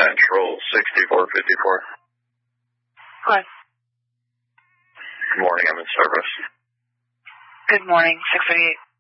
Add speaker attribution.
Speaker 1: Central 6454.
Speaker 2: What?
Speaker 1: Good morning, I'm in service.
Speaker 2: Good morning, 688.